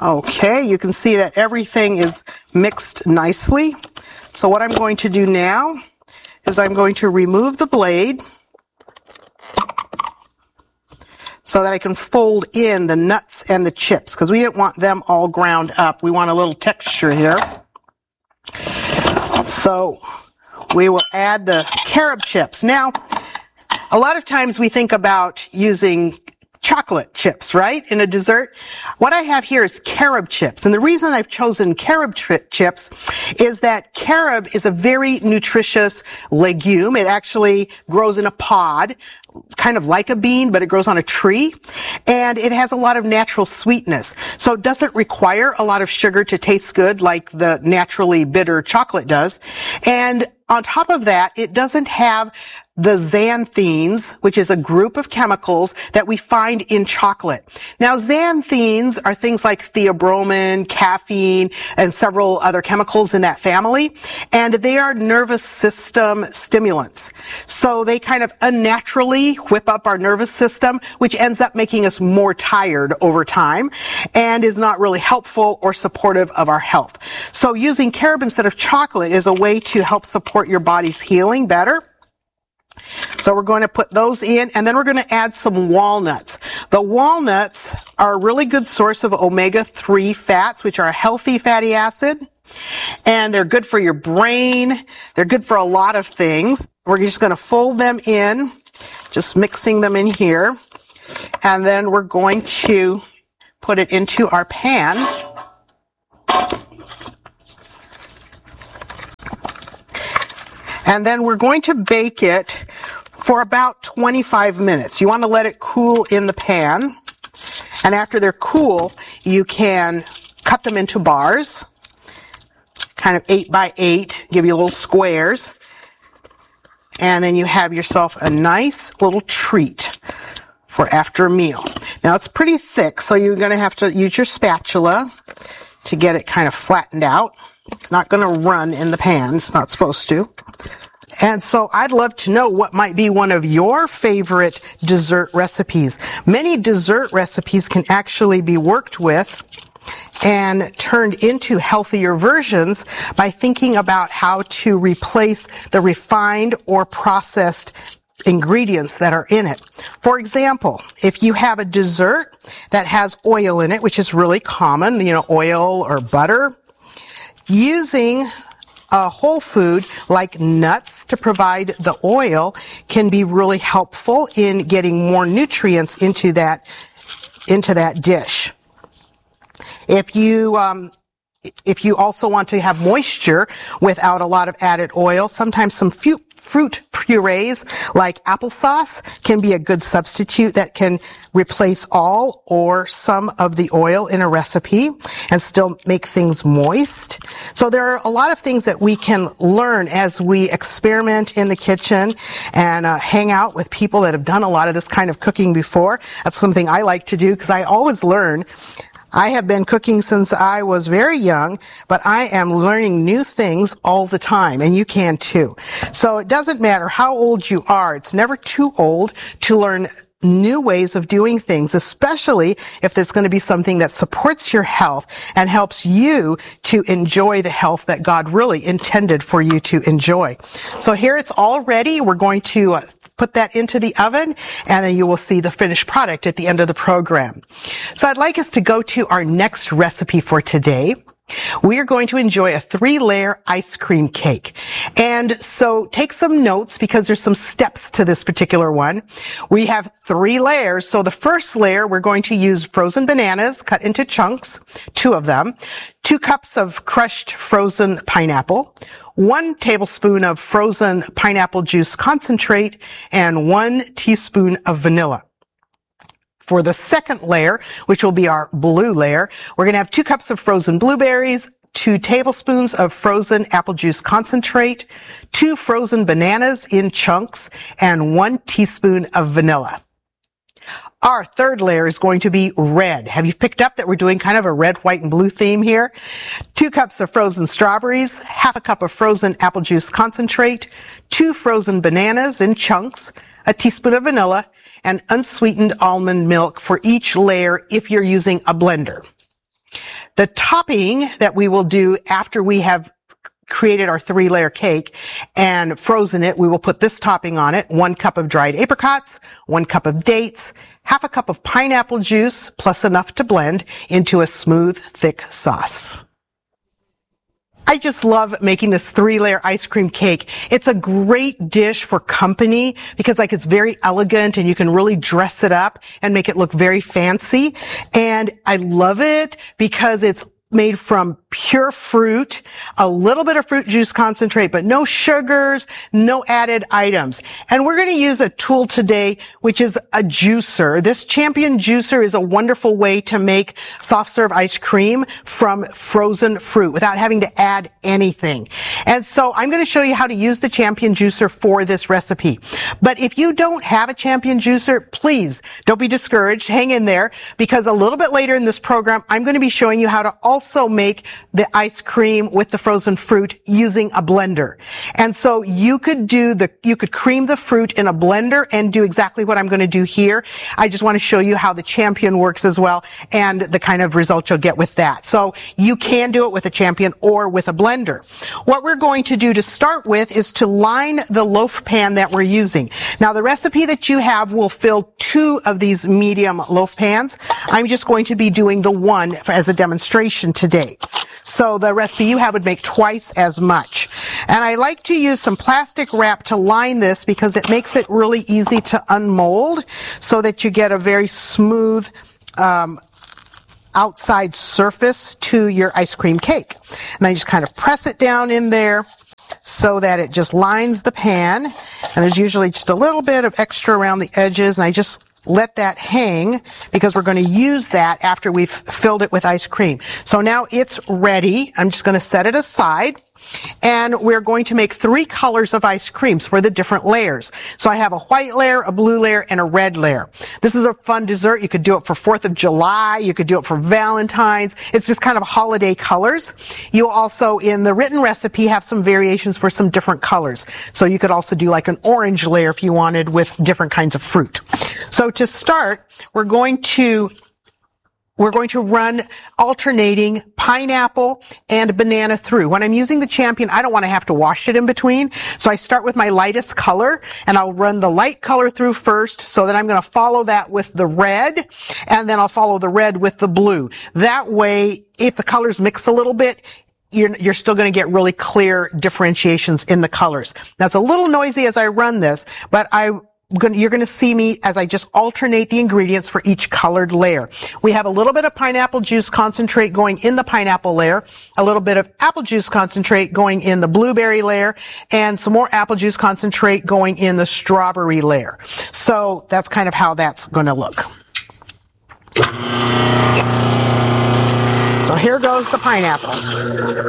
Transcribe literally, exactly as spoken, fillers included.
Okay, you can see that everything is mixed nicely. So what I'm going to do now is I'm going to remove the blade so that I can fold in the nuts and the chips, because we didn't want them all ground up. We want a little texture here. So we will add the carob chips. Now, a lot of times we think about using chocolate chips, right, in a dessert. What I have here is carob chips. And the reason I've chosen carob tri- chips is that carob is a very nutritious legume. It actually grows in a pod, kind of like a bean, but it grows on a tree. And it has a lot of natural sweetness. So it doesn't require a lot of sugar to taste good like the naturally bitter chocolate does. And on top of that, it doesn't have the xanthines, which is a group of chemicals that we find in chocolate. Now, xanthines are things like theobromine, caffeine, and several other chemicals in that family, and they are nervous system stimulants. So they kind of unnaturally whip up our nervous system, which ends up making us more tired over time and is not really helpful or supportive of our health. So using carob instead of chocolate is a way to help support your body's healing better. So we're going to put those in, and then we're going to add some walnuts. The walnuts are a really good source of omega three fats, which are a healthy fatty acid, and they're good for your brain. They're good for a lot of things. We're just going to fold them in, just mixing them in here, and then we're going to put it into our pan. And then we're going to bake it for about twenty-five minutes. You want to let it cool in the pan. And after they're cool, you can cut them into bars, kind of eight by eight, give you little squares. And then you have yourself a nice little treat for after a meal. Now it's pretty thick, so you're going to have to use your spatula to get it kind of flattened out. It's not going to run in the pan. It's not supposed to. And so I'd love to know what might be one of your favorite dessert recipes. Many dessert recipes can actually be worked with and turned into healthier versions by thinking about how to replace the refined or processed ingredients that are in it. For example, if you have a dessert that has oil in it, which is really common, you know, oil or butter, using a whole food like nuts to provide the oil can be really helpful in getting more nutrients into that into that dish. If you um, if you also want to have moisture without a lot of added oil, sometimes some fu- fruit purees like applesauce can be a good substitute that can replace all or some of the oil in a recipe and still make things moist. So there are a lot of things that we can learn as we experiment in the kitchen and uh, hang out with people that have done a lot of this kind of cooking before. That's something I like to do because I always learn. I have been cooking since I was very young, but I am learning new things all the time, and you can too. So it doesn't matter how old you are. It's never too old to learn new ways of doing things, especially if there's going to be something that supports your health and helps you to enjoy the health that God really intended for you to enjoy. So here it's all ready. We're going to uh, put that into the oven, and then you will see the finished product at the end of the program. So I'd like us to go to our next recipe for today. We are going to enjoy a three-layer ice cream cake. And so take some notes because there's some steps to this particular one. We have three layers. So the first layer, we're going to use frozen bananas cut into chunks, two of them, two cups of crushed frozen pineapple, one tablespoon of frozen pineapple juice concentrate, and one teaspoon of vanilla. For the second layer, which will be our blue layer, we're going to have two cups of frozen blueberries, two tablespoons of frozen apple juice concentrate, two frozen bananas in chunks, and one teaspoon of vanilla. Our third layer is going to be red. Have you picked up that we're doing kind of a red, white, and blue theme here? Two cups of frozen strawberries, half a cup of frozen apple juice concentrate, two frozen bananas in chunks, a teaspoon of vanilla, and unsweetened almond milk for each layer if you're using a blender. The topping that we will do after we have created our three layer cake and frozen it, we will put this topping on it. One cup of dried apricots, one cup of dates, half a cup of pineapple juice, plus enough to blend into a smooth, thick sauce. I just love making this three-layer ice cream cake. It's a great dish for company because like it's very elegant and you can really dress it up and make it look very fancy. And I love it because it's made from pure fruit, a little bit of fruit juice concentrate, but no sugars, no added items. And we're going to use a tool today, which is a juicer. This Champion juicer is a wonderful way to make soft serve ice cream from frozen fruit without having to add anything. And so I'm going to show you how to use the Champion juicer for this recipe. But if you don't have a Champion juicer, please don't be discouraged. Hang in there because a little bit later in this program, I'm going to be showing you how to also make the ice cream with the frozen fruit using a blender. And so you could do the, you could cream the fruit in a blender and do exactly what I'm going to do here. I just want to show you how the Champion works as well and the kind of results you'll get with that. So you can do it with a Champion or with a blender. What we're going to do to start with is to line the loaf pan that we're using. Now the recipe that you have will fill two of these medium loaf pans. I'm just going to be doing the one as a demonstration today. So the recipe you have would make twice as much. And I like to use some plastic wrap to line this because it makes it really easy to unmold so that you get a very smooth um, outside surface to your ice cream cake. And I just kind of press it down in there so that it just lines the pan. And there's usually just a little bit of extra around the edges, and I just let that hang because we're going to use that after we've filled it with ice cream. So now it's ready. I'm just going to set it aside. And we're going to make three colors of ice creams for the different layers. So I have a white layer, a blue layer, and a red layer. This is a fun dessert. You could do it for fourth of July. You could do it for Valentine's. It's just kind of holiday colors. You'll also, in the written recipe, have some variations for some different colors. So you could also do like an orange layer if you wanted with different kinds of fruit. So to start, we're going to We're going to run alternating pineapple and banana through. When I'm using the Champion, I don't want to have to wash it in between. So I start with my lightest color and I'll run the light color through first. So then I'm going to follow that with the red and then I'll follow the red with the blue. That way, if the colors mix a little bit, You're, you're still going to get really clear differentiations in the colors. Now it's a little noisy as I run this, but I You're going to see me as I just alternate the ingredients for each colored layer. We have a little bit of pineapple juice concentrate going in the pineapple layer, a little bit of apple juice concentrate going in the blueberry layer, and some more apple juice concentrate going in the strawberry layer. So that's kind of how that's going to look. So here goes the pineapple.